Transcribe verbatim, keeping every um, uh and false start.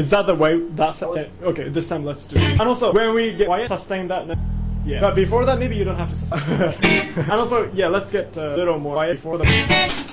Is that the way? That's it. Okay, this time let's do it. And also, when we get quiet, sustain that. Yeah. But before that, maybe you don't have to sustain. And also, yeah, let's get a little more quiet before the...